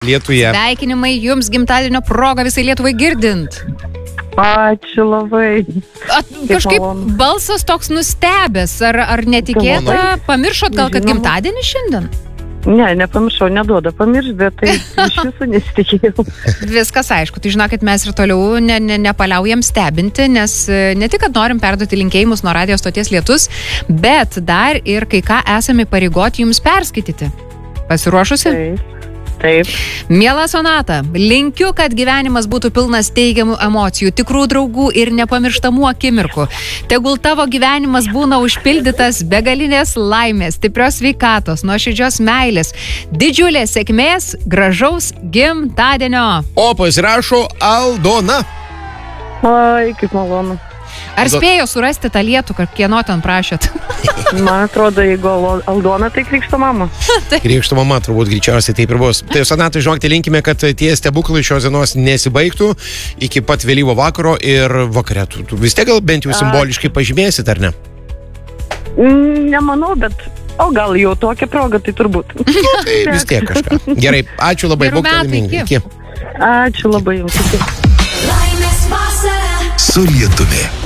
Lietuje. Sveikinimai jums gimtadienio proga visai Lietuvai girdint. Ačiū labai. Kažkaip balsas toks nustebęs, ar netikėta? Pamiršot gal, kad gimtadienį šiandien? Ne, nepamiršau, neduoda pamiršti, bet tai iš jūsų nesitikėjau. Viskas aišku, tai žinokit, mes ir toliau nepaliaujam stebinti, nes ne tik, kad norim perduoti linkėjimus nuo radijo stoties Lietus, bet dar ir kai ką esame pareigoti jums perskaityti. Pasiruošusi? Taip. Miela Sonata, linkiu, kad gyvenimas būtų pilnas teigiamų emocijų, tikrų draugų ir nepamirštamų akimirkų. Tegul tavo gyvenimas būna užpildytas begalinės laimės, stiprios sveikatos, nuoširdžios meilės, didžiulės sėkmės, gražaus gimtadienio. O pasirašo Aldona. Oi, kaip malonu. Ar spėjo surasti tą lietų, kieno ten prašėt? Man atrodo, jeigu Aldona, tai Krikšto mama. Krikšto mama turbūt greičiausiai taip ir bus. Tai Sonata, žinokite, linkime, kad tie stebuklai šios dienos nesibaigtų iki pat vėlyvo vakaro ir vakare. Tu vis tiek gal bent jau simboliškai pažymėsit, ar ne? Nemanau, bet o gal jau tokia proga, tai turbūt. Tai vis tiek kažką. Gerai, ačiū labai. Gerų metų, iki. Ačiū labai jums. Su Lietumi.